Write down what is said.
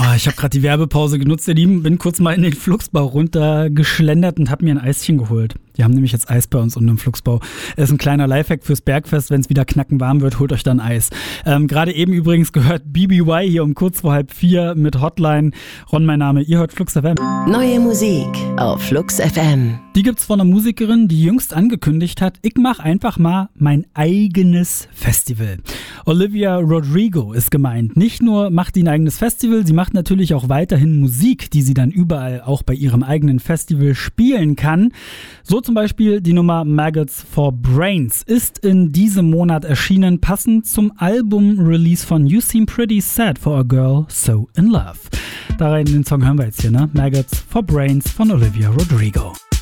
Ich habe gerade die Werbepause genutzt, ihr Lieben. Bin kurz mal in den Flugsbau runtergeschlendert und habe mir ein Eischen geholt. Die haben nämlich jetzt Eis bei uns unten im Flugsbau. Es ist ein kleiner Lifehack fürs Bergfest. Wenn es wieder knacken warm wird, holt euch dann Eis. Gerade eben übrigens gehört BBY hier um kurz vor 3:30 mit Hotline. Ron, mein Name. Ihr hört Flux FM. Neue Musik auf Flux FM. Die gibt's von einer Musikerin, die jüngst angekündigt hat, ich mach einfach mal mein eigenes Festival. Olivia Rodrigo ist gemeint. Nicht nur macht die ein eigenes Festival, sie macht natürlich auch weiterhin Musik, die sie dann überall auch bei ihrem eigenen Festival spielen kann. So zum Beispiel die Nummer Maggots for Brains ist in diesem Monat erschienen, passend zum Album-Release von You Seem Pretty Sad for a Girl So in Love. Da rein den Song hören wir jetzt hier, ne? Maggots for Brains von Olivia Rodrigo.